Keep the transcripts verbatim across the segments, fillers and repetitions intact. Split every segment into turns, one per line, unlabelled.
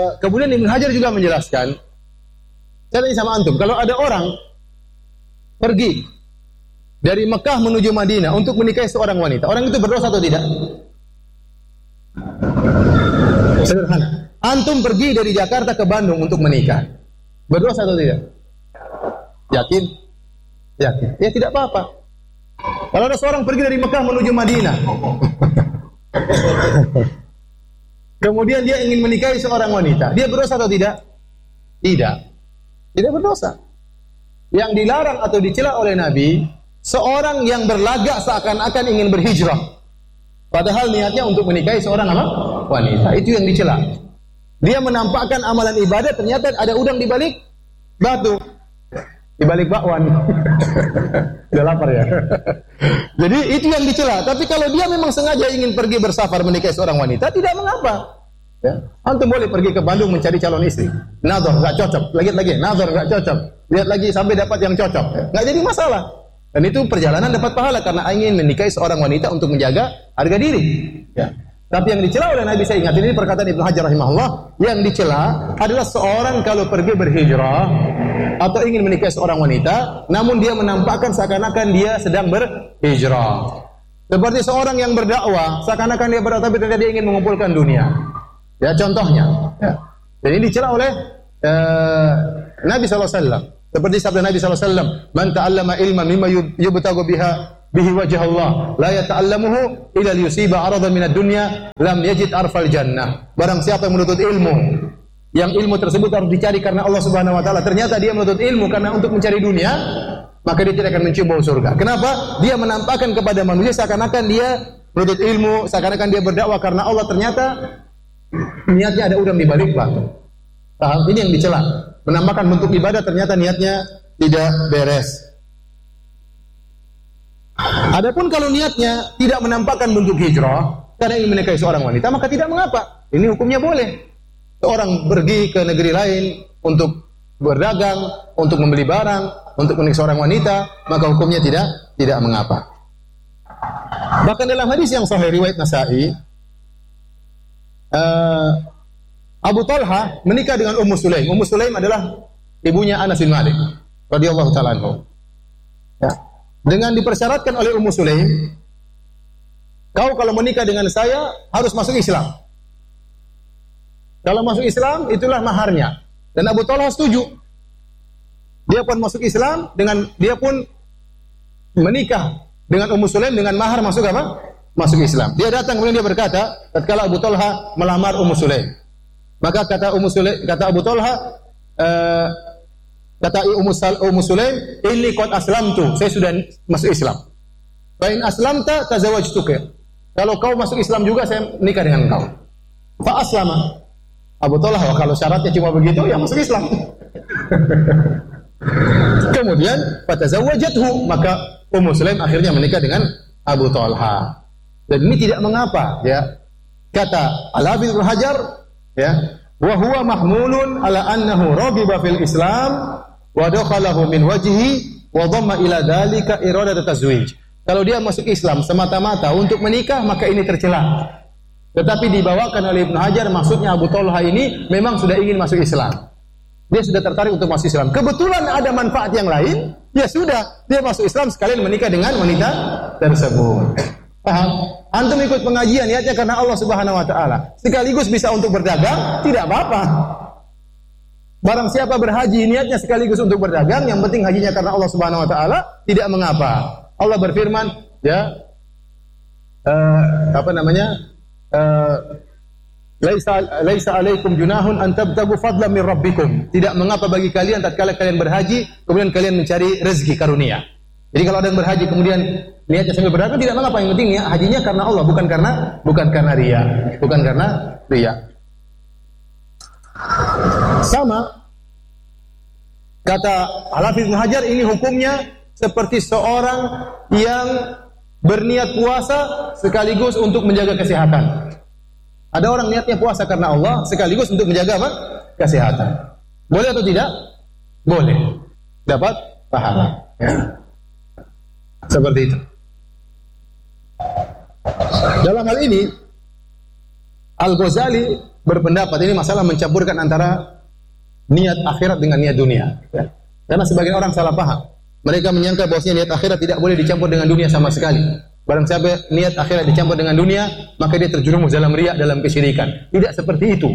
kemudian Ibnu Hajar juga menjelaskan, saya tanya sama antum, kalau ada orang pergi dari Mekah menuju Madinah untuk menikahi seorang wanita, orang itu berdosa atau tidak? Sederhana. Antum pergi dari Jakarta ke Bandung untuk menikah, berdosa atau tidak? Yakin? Yakin. Ya tidak apa-apa. Kalau ada seorang pergi dari Mekah menuju Madinah, kemudian dia ingin menikahi seorang wanita, dia berdosa atau tidak? Tidak. Tidak berdosa. Yang dilarang atau dicela oleh Nabi, seorang yang berlagak seakan-akan ingin berhijrah, padahal niatnya untuk menikahi seorang apa? Wanita. Itu yang dicela. Dia menampakkan amalan ibadah, ternyata ada udang di balik batu, di balik bakwan. Udah lapar ya. Jadi itu yang dicela. Tapi kalau dia memang sengaja ingin pergi bersafar menikahi seorang wanita, tidak mengapa. Ya. Antum boleh pergi ke Bandung mencari calon istri. Nazar enggak cocok, lagi lagi nazar enggak cocok. Lihat lagi sampai dapat yang cocok. Enggak jadi masalah. Dan itu perjalanan dapat pahala karena ingin menikahi seorang wanita untuk menjaga harga diri. Ya. Tapi yang dicela oleh Nabi, saya ingat ini perkataan Ibnu Hajar rahimahullah, yang dicela adalah seorang kalau pergi berhijrah atau ingin menikahi seorang wanita, namun dia menampakkan seakan-akan dia sedang berhijrah. Seperti seorang yang berdakwah, seakan-akan dia berdakwah tapi ternyata dia ingin mengumpulkan dunia. Ya, contohnya. Ya. Dan ini dicela oleh uh, Nabi sallallahu alaihi wasallam. Seperti sabda Nabi sallallahu alaihi wasallam, "Man ta'allama ilman mimma yubtagu biha bihi wajh Allah, la yata'allamuhu illa liyusiba 'aradan minad dunya, lam yajid arfal jannah." Barang siapa yang menuntut ilmu, yang ilmu tersebut harus dicari karena Allah Subhanahu wa taala, ternyata dia menuntut ilmu karena untuk mencari dunia, maka dia tidak akan mencium bau surga. Kenapa? Dia menampakkan kepada manusia seakan-akan dia menuntut ilmu, seakan-akan dia berdakwah karena Allah, ternyata niatnya ada udang di balik batu. Paham? Ini yang dicela. Menampakkan bentuk ibadah, ternyata niatnya tidak beres. Adapun kalau niatnya tidak menampakkan bentuk hijrah karena ingin menikahi seorang wanita, maka tidak mengapa. Ini hukumnya boleh. Seorang pergi ke negeri lain untuk berdagang, untuk membeli barang, untuk menikahi seorang wanita, maka hukumnya tidak tidak mengapa. Bahkan dalam hadis yang sahih riwayat Nasa'i, Uh, Abu Talha menikah dengan Ummu Sulaim. Ummu Sulaim adalah ibunya Anas bin Malik radhiyallahu ta'ala anhu. Ya. Dengan dipersyaratkan oleh Ummu Sulaim, kau kalau menikah dengan saya harus masuk Islam. Kalau masuk Islam, itulah maharnya. Dan Abu Talha setuju. Dia pun masuk Islam, dengan dia pun menikah dengan Ummu Sulaim dengan mahar masuk apa? Masuk Islam. Dia datang kemudian dia berkata, tatkala Abu Talha melamar Ummu Sulaim, maka kata Ummu Sulaim, kata Abu Talha, uh, kata Ummu, Ummu Sulaim, "Inni qad aslamtu." Saya sudah masuk Islam. "Fa in aslamta tazawwajtuka." Kalau kau masuk Islam juga, saya nikah dengan kau. Fa aslama. Abu Talha, kalau syaratnya cuma begitu, ya masuk Islam. Kemudian fa tazawwajathu, maka Ummu Sulaim akhirnya menikah dengan Abu Talha. Dan ini tidak mengapa, ya. Kata Al-Hafidz Ibnu Hajar, ya, wa huwa mahmulun ala annahu raghiba fil Islam wa dakhalahu min wajhi wa dhamma ila dzalika iradat tazwij. Kalau dia masuk Islam semata-mata untuk menikah, maka ini tercela. Tetapi dibawakan oleh Ibnu Hajar, maksudnya Abu Talha ini memang sudah ingin masuk Islam. Dia sudah tertarik untuk masuk Islam. Kebetulan ada manfaat yang lain, ya sudah, dia masuk Islam sekalian menikah dengan wanita tersebut. Paham? Antum ikut pengajian niatnya karena Allah Subhanahu wa taala. Sekaligus bisa untuk berdagang, tidak apa-apa. Barang siapa berhaji niatnya sekaligus untuk berdagang, yang penting hajinya karena Allah Subhanahu wa taala, tidak mengapa. Allah berfirman, ya, uh, apa namanya? Uh, Laisa laisa alaikum junahun an tabtagu fadlan min rabbikum. Tidak mengapa bagi kalian tatkala kalian berhaji kemudian kalian mencari rezeki karunia. Jadi kalau ada yang berhaji kemudian niatnya sambil berdagang, tidak mengapa, yang penting ya hajinya karena Allah, bukan karena bukan karena riya, bukan karena riya. Sama kata Al-Hafidz Ibnu Hajar, ini hukumnya seperti seorang yang berniat puasa sekaligus untuk menjaga kesehatan. Ada orang niatnya puasa karena Allah sekaligus untuk menjaga apa? Kesehatan. Boleh atau tidak? Boleh. Dapat pahala. Ya. Seperti itu. Dalam hal ini, Al-Ghazali berpendapat ini masalah mencampurkan antara niat akhirat dengan niat dunia. Ya. Karena sebagian orang salah paham. Mereka menyangka bahwasanya niat akhirat tidak boleh dicampur dengan dunia sama sekali. Barang siapa niat akhirat dicampur dengan dunia, maka dia terjerumus dalam riya, dalam kesyirikan. Tidak seperti itu.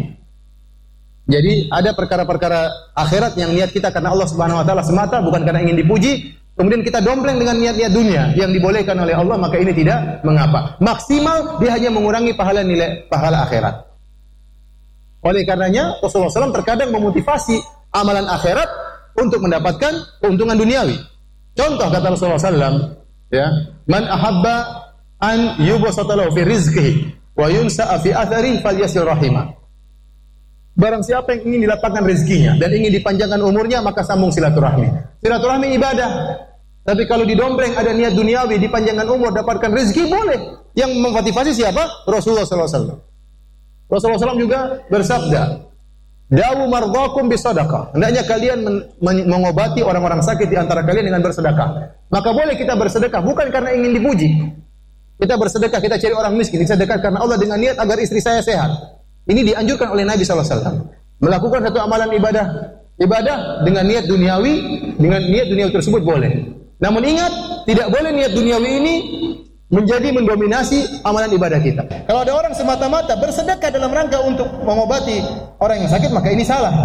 Jadi ada perkara-perkara akhirat yang niat kita karena Allah Subhanahu wa taala semata, bukan karena ingin dipuji. Kemudian kita dompleng dengan niat-niat dunia yang dibolehkan oleh Allah, maka ini tidak mengapa. Maksimal dia hanya mengurangi pahala nilai pahala akhirat. Oleh karenanya Rasulullah shallallahu alaihi wasallam terkadang memotivasi amalan akhirat untuk mendapatkan keuntungan duniawi. Contoh kata Rasulullah shallallahu alaihi wasallam, ya, man ahabba an yubsata lahu fi rizqihi wa yunsa'a fi athari falyasil rahimah. Barang siapa yang ingin dilapangkan rezekinya dan ingin dipanjangkan umurnya, maka sambung silaturahmi. Silaturahmi ibadah. Tapi kalau didompleng ada niat duniawi, dipanjangkan umur, dapatkan rezeki, boleh. Yang memotivasi siapa? Rasulullah shallallahu alaihi wasallam. Rasulullah shallallahu alaihi wasallam juga bersabda, "Dawu mardhakum bisadaqah." Hendaknya kalian men- men- mengobati orang-orang sakit di antara kalian dengan bersedekah. Maka boleh kita bersedekah bukan karena ingin dipuji. Kita bersedekah, kita cari orang miskin, kita sedekah karena Allah dengan niat agar istri saya sehat. Ini dianjurkan oleh Nabi shallallahu alaihi wasallam. Melakukan satu amalan ibadah, ibadah dengan niat duniawi, dengan niat duniawi tersebut boleh. Namun ingat, tidak boleh niat duniawi ini menjadi mendominasi amalan ibadah kita. Kalau ada orang semata-mata bersedekah dalam rangka untuk mengobati orang yang sakit, maka ini salah.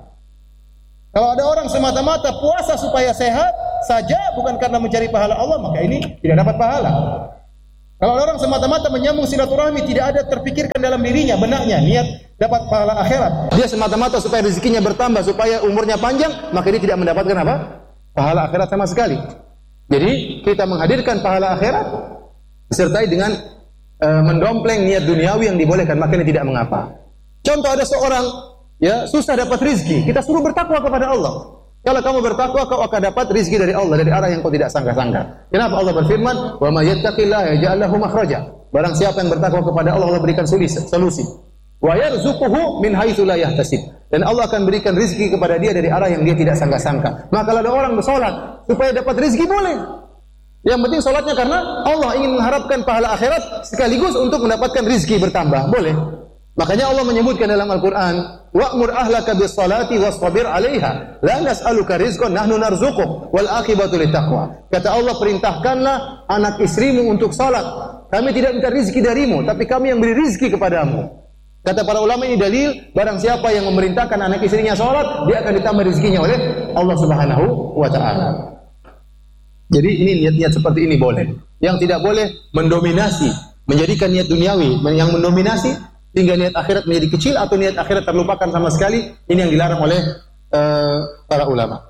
Kalau ada orang semata-mata puasa supaya sehat saja, bukan karena mencari pahala Allah, maka ini tidak dapat pahala. Kalau orang semata-mata menyambung silaturahmi, tidak ada terpikirkan dalam dirinya, benaknya, niat dapat pahala akhirat. Dia semata-mata supaya rezekinya bertambah, supaya umurnya panjang, maka dia tidak mendapatkan apa? Pahala akhirat sama sekali. Jadi, kita menghadirkan pahala akhirat, disertai dengan e, mendompleng niat duniawi yang dibolehkan, maka ini tidak mengapa. Contoh ada seorang, ya, susah dapat rezeki, kita suruh bertakwa kepada Allah. Kalau kamu bertakwa, kau akan dapat rizki dari Allah dari arah yang kau tidak sangka-sangka. Kenapa Allah berfirman, "Wa may yattaqillaha yaj'al lahu makhraja." Barang siapa yang bertakwa kepada Allah, Allah berikan solusi. Wa yarzuquhu min haitsu la yahtasib. Dan Allah akan berikan rizki kepada dia dari arah yang dia tidak sangka-sangka. Maka kalau ada orang bersolat supaya dapat rizki, boleh. Yang penting solatnya karena Allah ingin mengharapkan pahala akhirat sekaligus untuk mendapatkan rizki bertambah, boleh. Makanya Allah menyebutkan dalam Al-Quran, wa'mur ahlaka bis-salati wasbir 'alaiha, la nas'aluka rizqan nahnu narzuquk wal aqibatu littaqwa. Kata Allah, perintahkanlah anak istrimu untuk salat. Kami tidak minta rizki darimu, tapi kami yang beri rizki kepadamu. Kata para ulama, ini dalil barang siapa yang memerintahkan anak istrinya salat, dia akan ditambah rizkinya oleh Allah Subhanahu wa taala. Jadi ini niat-niat seperti ini boleh. Yang tidak boleh mendominasi, menjadikan niat duniawi yang mendominasi sehingga niat akhirat menjadi kecil atau niat akhirat terlupakan sama sekali. Ini yang dilarang oleh uh, para ulama.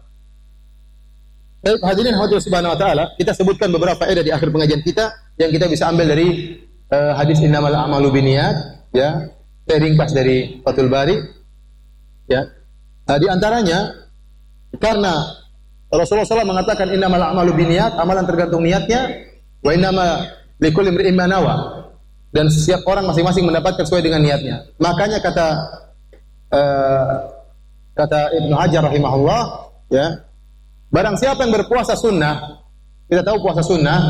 Baik, hadirin hadirat subhanahu wa ta'ala, kita sebutkan beberapa faedah di akhir pengajian kita yang kita bisa ambil dari uh, hadis innamal a'malu binniyat, ya. Saya ringkas dari Fathul Bari, ya. Nah, di antaranya karena Rasulullah shallallahu alaihi wasallam mengatakan innamal a'malu binniyat, amalan tergantung niatnya, wa innama likulli imri'in ma nawa. Dan setiap orang masing-masing mendapatkan sesuai dengan niatnya. Makanya kata uh, kata Ibnu Hajar rahimahullah, ya, barang siapa yang berpuasa sunnah, kita tahu puasa sunnah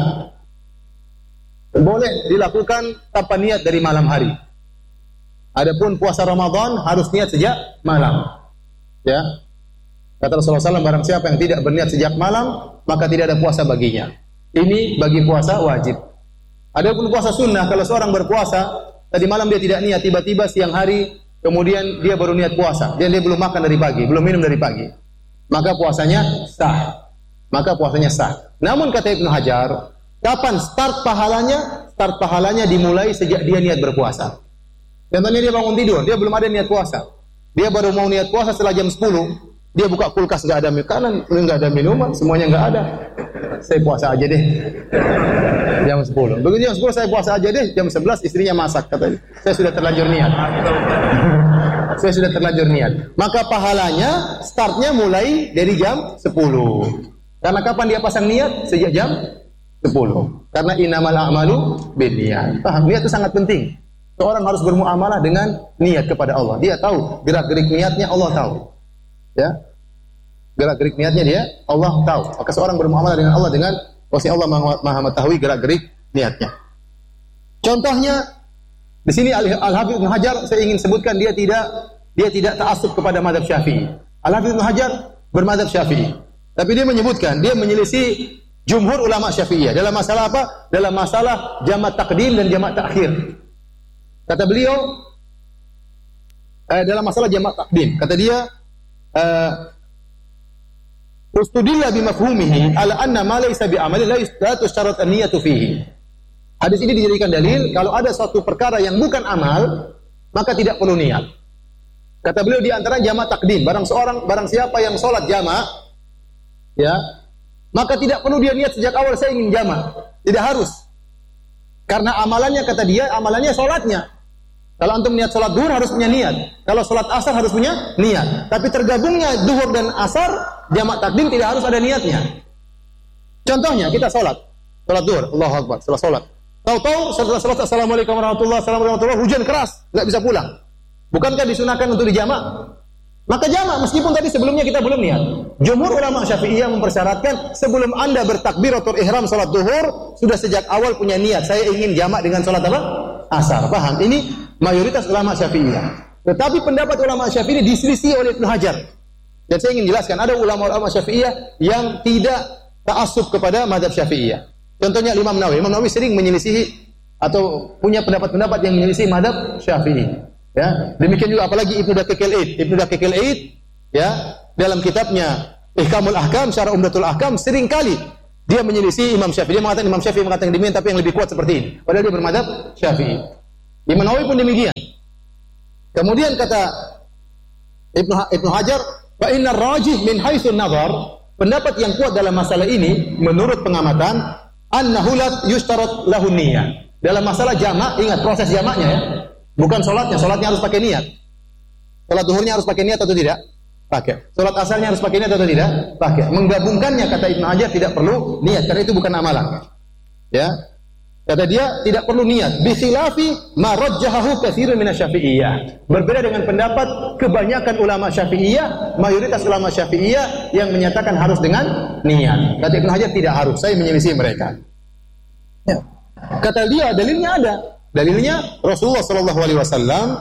boleh dilakukan tanpa niat dari malam hari. Adapun puasa Ramadan harus niat sejak malam. Ya. Kata Rasulullah shallallahu alaihi wasallam, barang siapa yang tidak berniat sejak malam, maka tidak ada puasa baginya. Ini bagi puasa wajib. Adapun puasa sunnah, kalau seorang berpuasa, tadi malam dia tidak niat, tiba-tiba siang hari, kemudian dia baru niat puasa, dan dia belum makan dari pagi, belum minum dari pagi, maka puasanya sah. Maka puasanya sah. Namun kata Ibnu Hajar, kapan start pahalanya? Start pahalanya dimulai sejak dia niat berpuasa. Contohnya dia bangun tidur, dia belum ada niat puasa. Dia baru mau niat puasa setelah jam sepuluh, dia buka kulkas, nggak ada makanan, nggak ada minuman, semuanya nggak ada. Saya puasa aja deh. Jam sepuluh. Begitu jam sepuluh saya puasa aja deh, jam sebelas istrinya masak, katanya. Saya sudah terlanjur niat. Saya sudah terlanjur niat. Maka pahalanya startnya mulai dari jam sepuluh. Karena kapan dia pasang niat? Sejak jam sepuluh. Karena innamal a'malu binniyat. Paham? Niat itu sangat penting. Seorang harus bermuamalah dengan niat kepada Allah. Dia tahu gerak-gerik niatnya, Allah tahu. Ya. Gerak-gerik niatnya dia, Allah tahu. Maka seorang bermuamalah dengan Allah dengan bahwa Allah Maha mengetahui gerak-gerik niatnya. Contohnya Di sini Al-Hafidz Ibnu Hajar saya ingin sebutkan dia tidak dia tidak ta'assub kepada mazhab Syafi'i. Al-Hafidz Ibnu Hajar bermadzhab Syafi'i. Tapi dia menyebutkan dia menyelisih jumhur ulama Syafi'iyah dalam masalah apa? Dalam masalah jamak takdim dan jamak takhir. Kata beliau eh, dalam masalah jamak takdim, kata dia eh, ustudilla bimafhumihi ala anna ma laysa bi'amali la tushtarat an-niyatu fihi. Hadis ini dijadikan dalil kalau ada suatu perkara yang bukan amal, maka tidak perlu niat. Kata beliau di antara jamak takdim, barang seorang barang siapa yang salat jamak, ya, maka tidak perlu dia niat sejak awal saya ingin jamak. Tidak harus. Karena amalannya kata dia, amalannya salatnya. Kalau antum niat salat duhur harus punya niat. Kalau salat asar harus punya niat. Tapi tergabungnya duhur dan asar, jamak takdim tidak harus ada niatnya. Contohnya kita salat, salat duhur, Allahu Akbar, setelah salat. Tahu-tahu setelah salat assalamualaikum warahmatullahi wabarakatuh, hujan keras, enggak bisa pulang. Bukankah disunahkan untuk dijamak? Maka jamak meskipun tadi sebelumnya kita belum niat. Jumhur ulama Syafi'iyah mempersyaratkan sebelum Anda bertakbiratul ihram salat duhur sudah sejak awal punya niat, saya ingin jamak dengan salat apa? Asar. Paham? Ini mayoritas ulama Syafi'iyah. Tetapi pendapat ulama Syafi'iyah diselisih oleh Ibnu Hajar. Dan saya ingin jelaskan ada ulama-ulama Syafi'iyah yang tidak ta'assub kepada mazhab Syafi'iyah. Contohnya Imam Nawawi. Imam Nawawi sering menyelisihi atau punya pendapat-pendapat yang menyelisihi mazhab Syafi'i. Ya, demikian juga apalagi Ibnu Daqiq al-Aid. Ibnu Daqiq al-Aid ya, dalam kitabnya Ihkamul Ahkam, Syarah Umdatul Ahkam sering kali dia menyelisih Imam Syafi'i. Dia mengatakan Imam Syafi'i mengatakan demikian tapi yang lebih kuat seperti ini. Padahal dia bermadzhab Syafi'i. Imam Nawawi pun demikian. Kemudian kata Ibnu Ibnu Hajar, "Fa innar rajih min haitsun nazar", pendapat yang kuat dalam masalah ini menurut pengamatan annahu la yushtarat lahu niyyah. Dalam masalah jamak, ingat proses jamaknya ya. Bukan salatnya, salatnya harus pakai niat. Salat zuhurnya harus pakai niat atau tidak? Pakai. Salat asarnya harus pakai niat atau tidak? Pakai. Menggabungkannya kata Ibnu Hajar tidak perlu niat karena itu bukan amalan. Ya. Kata dia tidak perlu niat. Bi khilafi ma rajjahahu katsirun minasy-Syafi'iyyah. Berbeda dengan pendapat kebanyakan ulama Syafi'iyah, mayoritas ulama Syafi'iyah yang menyatakan harus dengan niat. Kata Ibnu Hajar tidak harus. Saya menyelisih mereka. Ya. Kata dia dalilnya ada. Dalilnya Rasulullah sallallahu alaihi wasallam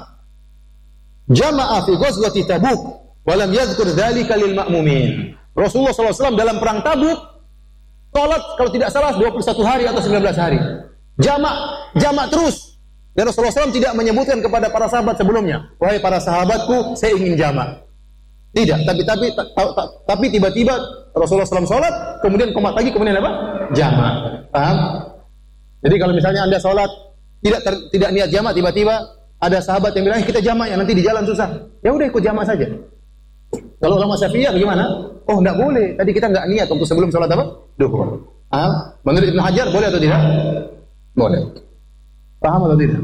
jama'a fi ghazwati Tabuk wa lam yadhkur dzalika lil ma'mumin. Rasulullah sallallahu alaihi wasallam dalam perang Tabuk salat kalau tidak salah dua puluh satu hari atau sembilan belas hari. Jamak, jamak terus. Dan Rasulullah sallallahu alaihi wasallam tidak menyebutkan kepada para sahabat sebelumnya, wahai para sahabatku, saya ingin jamak. Tidak, tapi tapi tapi tiba-tiba Rasulullah sallallahu alaihi wasallam salat, kemudian komat lagi, kemudian apa? Jamak. Paham? Jadi kalau misalnya Anda salat tidak ter, tidak niat jamak, tiba-tiba ada sahabat yang bilang, eh, kita jamak ya, nanti di jalan susah. Ya udah ikut jamak saja. Kalau ulama Syafi'iyah bagaimana? Oh, enggak boleh. Tadi kita enggak niat waktu sebelum salat apa? Duhur. Ah, menurut Ibnu Hajar boleh atau tidak? Boleh. Paham atau tidak?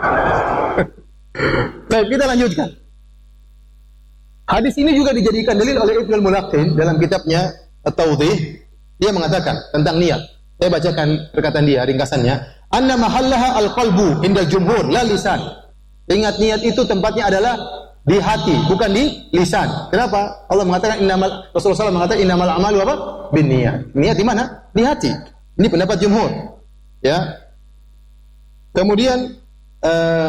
Baik, kita lanjutkan. Hadis ini juga dijadikan dalil oleh Ibnu Al-Mulaqqin dalam kitabnya At-Tawdhih. Dia mengatakan tentang niat. Saya bacakan perkataan dia ringkasannya. Anna mahallaha al-qalbu indal jumhur la lisan. Ingat niat itu tempatnya adalah di hati, bukan di lisan. Kenapa? Allah mengatakan innamal Rasulullah sallallahu alaihi wasallam mengatakan innamal a'malu apa? Binniyat. Niat di mana? Di hati. Ini pendapat jumhur. Ya. Kemudian uh,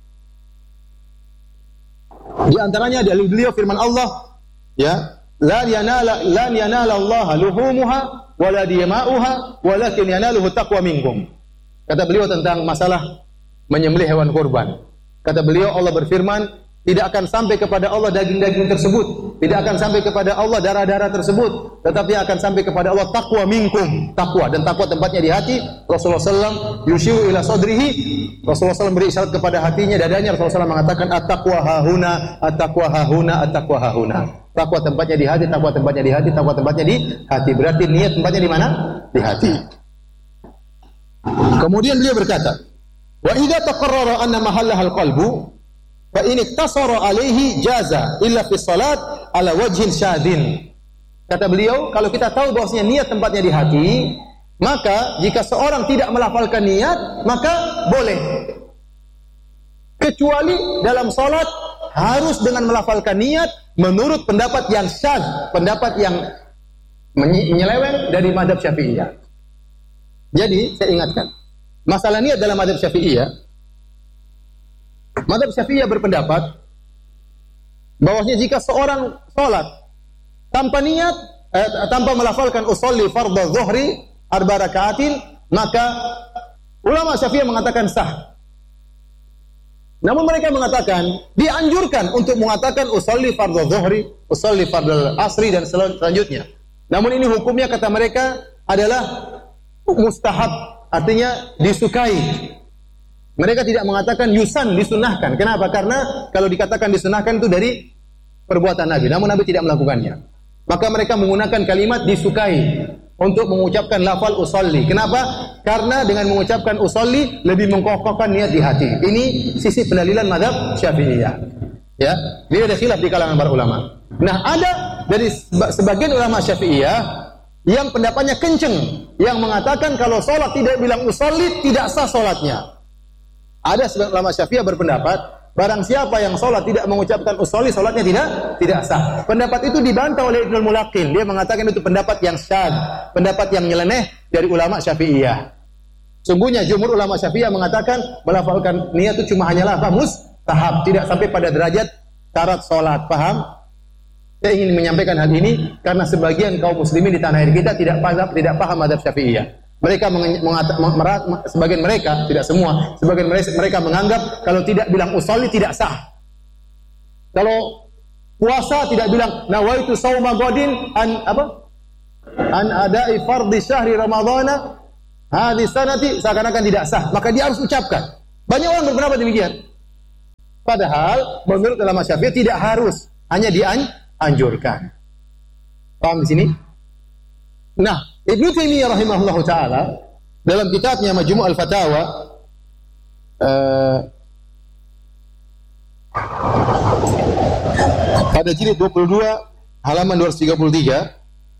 di antaranya dalil beliau firman Allah, ya, la yanala la yanala Allah luhumuha wala dima'uha walakin yanaluhu taqwa minkum. Kata beliau tentang masalah menyembelih hewan kurban. Kata beliau Allah berfirman, tidak akan sampai kepada Allah daging-daging tersebut, tidak akan sampai kepada Allah darah-darah tersebut, tetapi akan sampai kepada Allah taqwa minkum. Taqwa, dan taqwa tempatnya di hati. Rasulullah sallallahu alaihi wasallam yushiru ila sadrihi. Rasulullah sallallahu alaihi wasallam beri isyarat kepada hatinya, dadanya. Rasulullah sallallahu alaihi wasallam mengatakan at-taqwa hahuna, at-taqwa hahuna, at-taqwa hahuna. Takwa tempatnya di hati, takwa tempatnya di hati, takwa tempatnya di hati. Berarti niat tempatnya di mana? Di hati. Kemudian beliau berkata, wa idza taqarrara anna mahallaha al-qalbu fa in iktasara alaihi jaza illa fi salat ala wajhin syadin. Kata beliau, kalau kita tahu bahwasanya niat tempatnya di hati, maka jika seorang tidak melafalkan niat, maka boleh. Kecuali dalam salat harus dengan melafalkan niat menurut pendapat yang syadz, pendapat yang menyeleweng dari mazhab Syafi'iyah. Jadi, saya ingatkan, masalah niat dalam mazhab Syafi'iyah Mazhab Syafi'iyah berpendapat bahwasanya jika seorang salat tanpa niat eh, tanpa melafalkan usolli fardhu dhuhri arba rakaatin, maka ulama Syafi'iyah mengatakan sah. Namun mereka mengatakan dianjurkan untuk mengatakan usolli fardhu dhuhri, usolli fardhu asri dan selanjutnya. Namun ini hukumnya kata mereka adalah mustahab, artinya disukai. Mereka tidak mengatakan yusan, disunahkan. Kenapa? Karena kalau dikatakan disunahkan itu dari perbuatan Nabi, namun Nabi tidak melakukannya. Maka mereka menggunakan kalimat disukai untuk mengucapkan lafal usolli. Kenapa? Karena dengan mengucapkan usolli lebih mengkokohkan niat di hati. Ini sisi pendalilan mazhab Syafi'iyah. Ya, dia ada khilaf di kalangan para ulama. Nah, ada dari sebagian ulama Syafi'iyah yang pendapatnya kenceng, yang mengatakan kalau salat tidak bilang usolli tidak sah salatnya. Ada sebagian ulama Syafi'iyah berpendapat barang siapa yang salat tidak mengucapkan usolli, salatnya tidak tidak sah. Pendapat itu dibantah oleh Ibnul Mulaqin. Dia mengatakan itu pendapat yang syadz, pendapat yang nyeleneh dari ulama Syafi'iyah. Sungguhnya jumhur ulama Syafi'iyah mengatakan melafalkan niat itu cuma hanyalah apa? Mustahab, tidak sampai pada derajat syarat salat. Paham? Saya ingin menyampaikan hal ini karena sebagian kaum muslimin di tanah air kita tidak paham tidak paham mazhab Syafi'iyah. Mereka mengata, merat, sebagian mereka, tidak semua, sebagian mereka, mereka menganggap kalau tidak bilang usolli tidak sah. Kalau puasa tidak bilang nawaitu shauma ghadin an apa? An ada'i fardhi syahri ramadhana hadhi sanati, seakan-akan tidak sah. Maka dia harus ucapkan. Banyak orang berpendapat demikian. Padahal menurut ulama Syafi'i tidak harus, hanya dianjurkan. Paham di sini? Nah, Ibnu Taimiyah rahimahullahu taala dalam kitabnya Majmu' al-Fatawa uh, pada jilid dua puluh dua halaman dua ratus tiga puluh tiga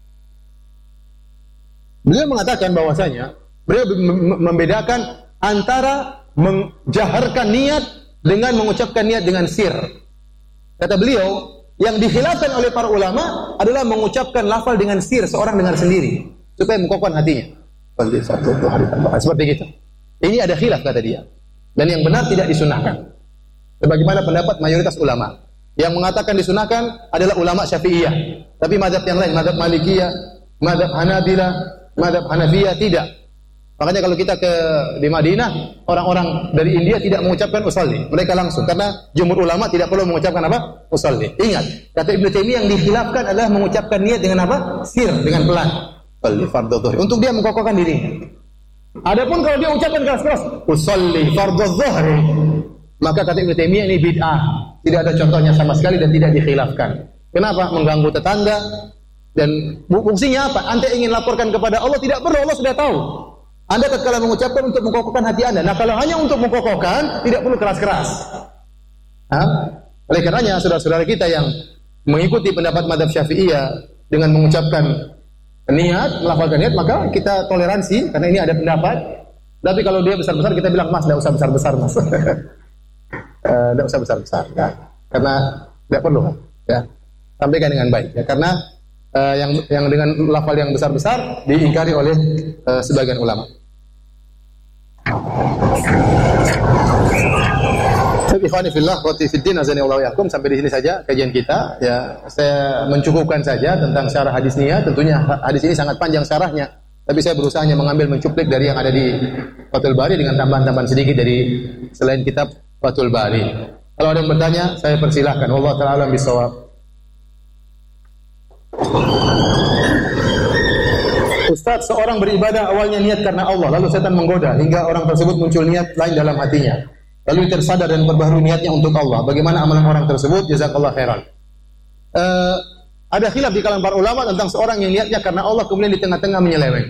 beliau mengatakan bahwasanya beliau membedakan antara menjaharkan niat dengan mengucapkan niat dengan sir. Kata beliau, yang dikhilafkan oleh para ulama adalah mengucapkan lafal dengan sir, seorang dengar sendiri, supaya mengkokohkan hatinya. Seperti itu. Ini ada khilaf kata dia. Dan yang benar tidak disunahkan. Sebagaimana pendapat mayoritas ulama. Yang mengatakan disunahkan adalah ulama Syafi'iyah. Tapi mazhab yang lain, mazhab Malikiyah, mazhab Hanabilah, mazhab Hanafiyah tidak. Makanya kalau kita ke di Madinah, orang-orang dari India tidak mengucapkan usolli. Mereka langsung, karena jumhur ulama tidak perlu mengucapkan apa? Usolli. Ingat, kata Ibnu Taimiyah yang dikhilafkan adalah mengucapkan niat dengan apa? Sir, dengan pelan. Usolli fardhu dhuhri. Untuk dia mengkokohkan dirinya. Adapun kalau dia ucapkan keras-keras, usolli fardhu dhuhri, maka kata Ibnu Taimiyah ini bid'ah. Tidak ada contohnya sama sekali dan tidak dikhilafkan. Kenapa? Mengganggu tetangga. Dan fungsinya apa? Anda ingin laporkan kepada Allah, tidak perlu, Allah sudah tahu. Anda tatkala mengucapkan untuk mengkokohkan hati Anda. Nah, kalau hanya untuk mengkokohkan, tidak perlu keras-keras. Hah? Oleh karenanya, saudara-saudara kita yang mengikuti pendapat mazhab Syafi'iyah dengan mengucapkan niat, melafalkan niat, maka kita toleransi karena ini ada pendapat. Tapi kalau dia besar-besar, kita bilang, "Mas, enggak usah besar-besar, Mas." Enggak usah besar-besar, ya. Karena tidak perlu, ya. Sampaikan dengan baik, ya. Karena uh, yang yang dengan lafal yang besar-besar diingkari oleh uh, sebagian ulama. Ikhwani fillah wa fiddin azani Allahu yakum, sampai di sini saja kajian kita, ya. Saya mencukupkan saja tentang syarah hadis niat. Tentunya hadis ini sangat panjang syarahnya, tapi saya berusaha hanya mengambil mencuplik dari yang ada di Fathul Bari dengan tambahan-tambahan sedikit dari selain kitab Fathul Bari. Kalau ada yang bertanya, saya persilahkan. Wallahu ta'ala alam bisawab. Ustaz, seorang beribadah awalnya niat karena Allah, lalu setan menggoda hingga orang tersebut muncul niat lain dalam hatinya. Lalu tersadar dan perbaharui niatnya untuk Allah. Bagaimana amalan orang tersebut? Jazakallah khairan. Uh, ada khilaf di kalangan para ulama tentang seorang yang niatnya karena Allah kemudian di tengah-tengah menyeleweng.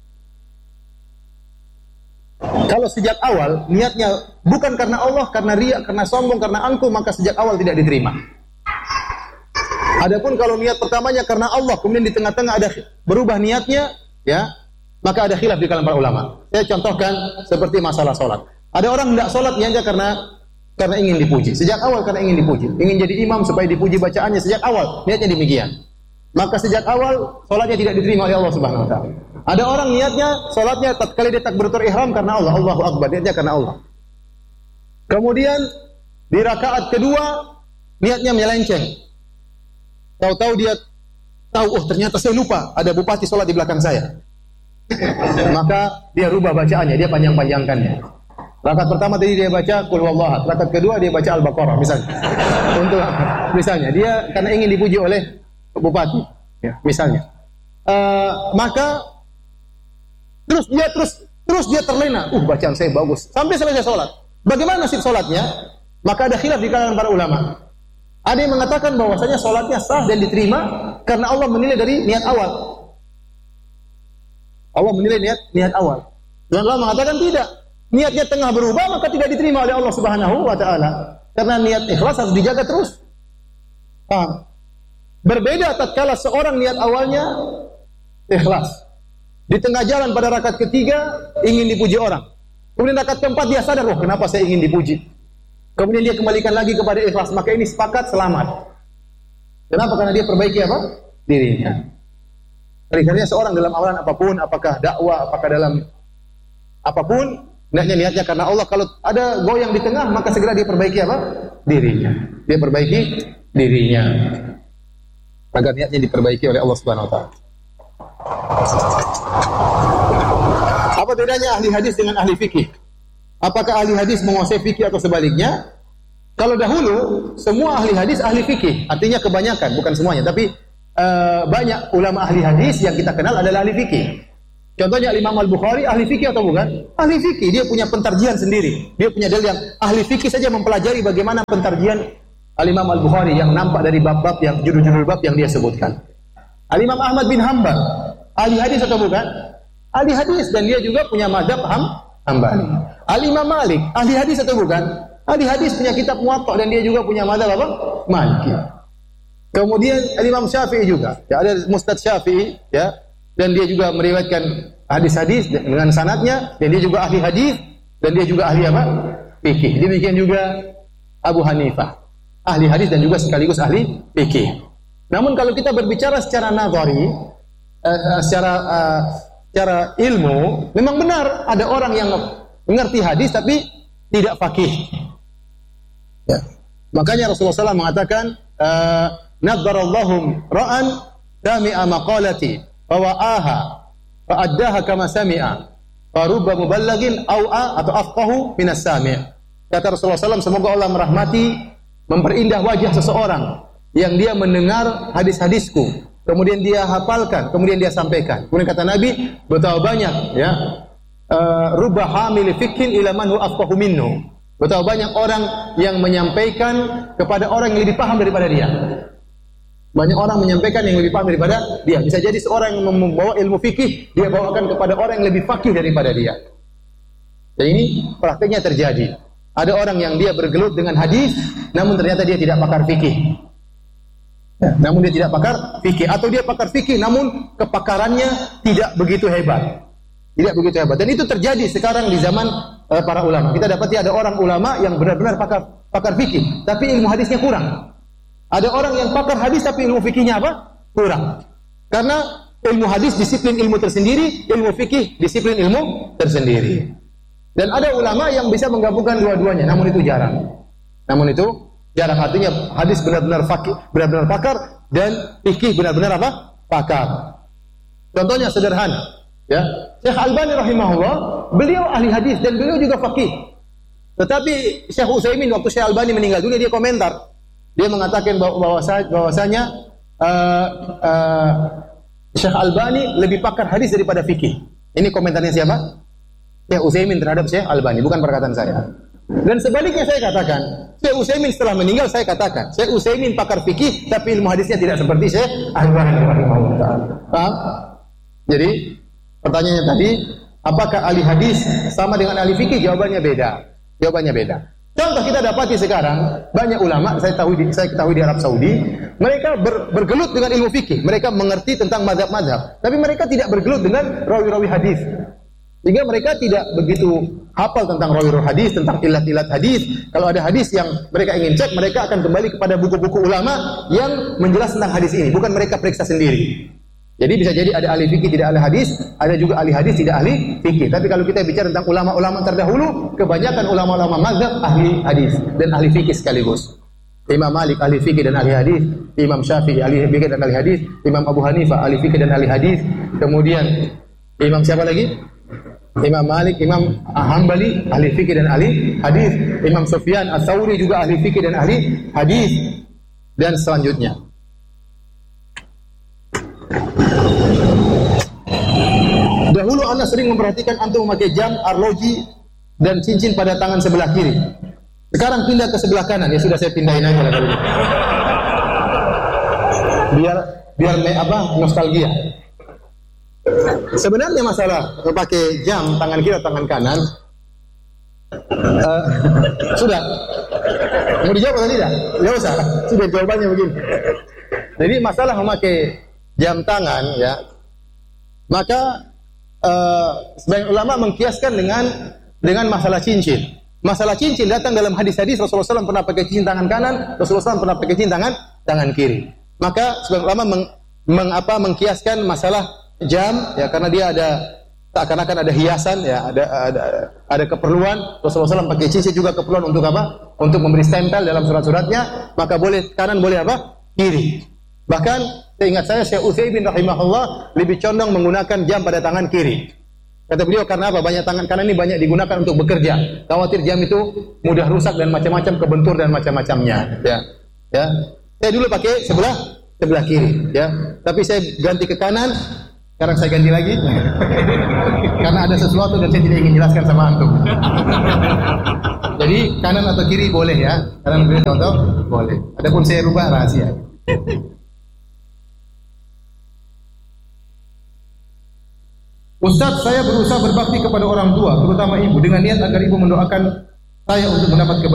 Kalau sejak awal niatnya bukan karena Allah, karena riya, karena sombong, karena angkuh, maka sejak awal tidak diterima. Adapun kalau niat pertamanya karena Allah, kemudian di tengah-tengah ada berubah niatnya, ya, maka ada khilaf di kalangan para ulama. Saya contohkan seperti masalah sholat. Ada orang tidak sholat niatnya karena karena ingin dipuji. Sejak awal karena ingin dipuji, ingin jadi imam supaya dipuji bacaannya. Sejak awal niatnya demikian. Maka sejak awal sholatnya tidak diterima oleh Allah Subhanahu Wa Taala. Ada orang niatnya sholatnya tatkala dia takbiratul ihram karena Allah, Allahu Akbar, niatnya karena Allah. Kemudian Di rakaat kedua niatnya menyelenceng. Tahu-tahu dia tahu, oh ternyata saya lupa ada bupati sholat di belakang saya. Maka dia rubah bacaannya, dia panjang-panjangkannya. Rakaat pertama tadi dia baca Qul huwallahu ahad, rakaat kedua dia baca Al-Baqarah misalnya. Untuk misalnya dia karena ingin dipuji oleh bupati, ya, misalnya. Uh, maka terus dia terus terus dia terlena, uh bacaan saya bagus sampai selesai sholat. Bagaimana nasib sholatnya? Maka ada khilaf di kalangan para ulama. Ada yang mengatakan bahwasanya sholatnya sah dan diterima karena Allah menilai dari niat awal. Allah menilai niat niat awal. Dan Allah mengatakan tidak. Niatnya tengah berubah maka tidak diterima oleh Allah Subhanahu wa taala. Karena niat ikhlas harus dijaga terus. Paham? Berbeda tatkala seorang niat awalnya ikhlas. Di tengah jalan pada rakaat ketiga ingin dipuji orang. Kemudian rakaat keempat dia sadar, "Oh, kenapa saya ingin dipuji?" Kemudian dia kembalikan lagi kepada ikhlas, maka ini sepakat selamat. Kenapa? Karena dia perbaiki apa? Dirinya. Karena seorang dalam amalan apapun, apakah dakwah, apakah dalam apapun, niatnya niatnya karena Allah. Kalau ada goyang di tengah, maka segera dia perbaiki apa? Dirinya. Dia perbaiki dirinya. Agar niatnya diperbaiki oleh Allah Subhanahu wa taala. Apa bedanya ahli hadis dengan ahli fikih? Apakah ahli hadis menguasai fikih atau sebaliknya? Kalau dahulu semua ahli hadis ahli fikih, artinya kebanyakan, bukan semuanya, tapi uh, banyak ulama ahli hadis yang kita kenal adalah ahli fikih. Contohnya Imam Al-Bukhari ahli fikih atau bukan? Ahli fikih, dia punya pentarjian sendiri. Dia punya dalil yang ahli fikih saja mempelajari bagaimana pentarjian Al-Imam Al-Bukhari yang nampak dari bab-bab yang judul-judul bab yang dia sebutkan. Al-Imam Ahmad bin Hanbal ahli hadis atau bukan? Ahli hadis, dan dia juga punya mazhab ham Hambali. Al-Imam Malik ahli hadis atau bukan? Ahli hadis, punya kitab Muwatta, dan dia juga punya mazhab apa? Maliki. Kemudian Al-Imam Syafi'i juga, ya, ada Mustad Syafi'i, ya, dan dia juga meriwayatkan hadis-hadis dengan sanadnya, dan dia juga ahli hadis, dan dia juga ahli apa? Fikih. Demikian juga Abu Hanifah, ahli hadis dan juga sekaligus ahli fikih. Namun kalau kita berbicara secara nazari, uh, secara uh, secara ilmu, memang benar ada orang yang mengerti hadis tapi tidak faqih. Ya. Makanya Rasulullah shallallahu alaihi wasallam mengatakan, "Nadzarallahum ra'an sami'a maqalati fa wa'aha fa addaha kama sami'a fa rubba muballagin aw'a atau afqahu minas sami'." Kata Rasulullah shallallahu alaihi wasallam, semoga Allah merahmati, memperindah wajah seseorang yang dia mendengar hadis-hadisku, kemudian dia hafalkan, kemudian dia sampaikan. Kemudian kata Nabi, betapa banyak, ya, uh, rubba hamil fikhin ila man huwa afqahu minhu. Betapa banyak orang yang menyampaikan kepada orang yang lebih paham daripada dia. Banyak orang menyampaikan yang lebih paham daripada dia. Bisa jadi seorang yang membawa ilmu fikih, dia bawakan kepada orang yang lebih faqih daripada dia. Dan ini praktiknya terjadi. Ada orang yang dia bergelut dengan hadis, namun ternyata dia tidak pakar fikih. Ya, namun dia tidak pakar fikih, atau dia pakar fikih namun kepakarannya tidak begitu hebat. Tidak begitu hebat. Dan itu terjadi sekarang di zaman uh, para ulama. Kita dapati ada orang ulama yang benar-benar pakar pakar fikih, tapi ilmu hadisnya kurang. Ada orang yang pakar hadis tapi ilmu fikihnya apa? Kurang. Karena ilmu hadis disiplin ilmu tersendiri, ilmu fikih disiplin ilmu tersendiri. Dan ada ulama yang bisa menggabungkan dua-duanya, namun itu jarang. Namun itu jarang, artinya hadis benar-benar fakih, benar-benar pakar, dan fikih benar-benar apa? Pakar. Contohnya sederhana, ya. Syekh Albani rahimahullah, beliau ahli hadis dan beliau juga fakih. Tetapi Syekh Utsaimin waktu Syekh Albani meninggal dunia, dia komentar. Dia mengatakan bahwasanya uh, uh, Syekh Albani lebih pakar hadis daripada fikih. Ini komentarnya siapa? Syekh Utsaimin terhadap Syekh Albani, bukan perkataan saya. Dan sebaliknya saya katakan, Syekh Utsaimin setelah meninggal, saya katakan, Syekh Utsaimin pakar fikih, tapi ilmu hadisnya tidak seperti Syekh Albani rahimahullah. Paham? Jadi, pertanyaannya tadi, apakah ahli hadis sama dengan ahli fikih? Jawabannya beda. Jawabannya beda. Contoh kita dapati sekarang, banyak ulama, saya tahu di, saya ketahui di Arab Saudi, mereka ber, bergelut dengan ilmu fikih. Mereka mengerti tentang mazhab-mazhab, tapi mereka tidak bergelut dengan rawi-rawi hadis. Sehingga mereka tidak begitu hafal tentang rawi-rawi hadis, tentang ilat-ilat hadis. Kalau ada hadis yang mereka ingin cek, mereka akan kembali kepada buku-buku ulama yang menjelaskan tentang hadis ini, bukan mereka periksa sendiri. Jadi bisa jadi ada ahli fikih tidak ahli hadis, ada juga ahli hadis tidak ahli fikih. Tapi kalau kita bicara tentang ulama-ulama terdahulu, kebanyakan ulama-ulama mazhab ahli hadis dan ahli fikih sekaligus. Imam Malik ahli fikih dan ahli hadis, Imam Syafi'i ahli fikih dan ahli hadis, Imam Abu Hanifah ahli fikih dan ahli hadis. Kemudian Imam siapa lagi? Imam Malik, Imam Hambali ahli fikih dan ahli hadis, Imam Sufyan Ats-Tsauri juga ahli fikih dan ahli hadis, dan selanjutnya. Dahulu Anda sering memperhatikan antum memakai jam, arloji, dan cincin pada tangan sebelah kiri. Sekarang pindah ke sebelah kanan, ya sudah saya pindahin aja lah kali ini. Biar biar me, apa nostalgia. Sebenarnya masalah memakai jam tangan kiri atau tangan kanan uh, sudah mau dijawab atau tidak? Ya usah, sudah jawabannya begini. Jadi masalah memakai jam tangan ya, maka uh, sebagian ulama mengkiaskan dengan dengan masalah cincin. Masalah cincin datang dalam hadis-hadis Rasulullah shallallahu alaihi wasallam pernah pakai cincin tangan kanan, Rasulullah shallallahu alaihi wasallam pernah pakai cincin tangan tangan kiri. Maka sebagian ulama meng, meng, apa, mengkiaskan masalah jam ya, karena dia ada seakan-akan ada hiasan ya, ada ada, ada keperluan. Rasulullah shallallahu alaihi wasallam pakai cincin juga keperluan untuk apa? Untuk memberi stempel dalam surat-suratnya. Maka boleh kanan, boleh apa? Kiri. Bahkan seingat saya Syekh Utsaimin rahimahullah lebih condong menggunakan jam pada tangan kiri. Kata beliau, karena apa? Banyak tangan kanan ini banyak digunakan untuk bekerja. Khawatir jam itu mudah rusak dan macam-macam, kebentur dan macam-macamnya. Ya, ya. Saya dulu pakai sebelah sebelah kiri, ya. Tapi saya ganti ke kanan. Sekarang saya ganti lagi. Karena ada sesuatu dan saya tidak ingin jelaskan sama antum. Jadi kanan atau kiri boleh ya. Kanan boleh, tahu-tahu boleh. Adapun saya rubah rahasia. Ustaz, saya berusaha berbakti kepada orang tua, terutama ibu, dengan niat agar ibu mendoakan saya untuk mendapat kebaikan.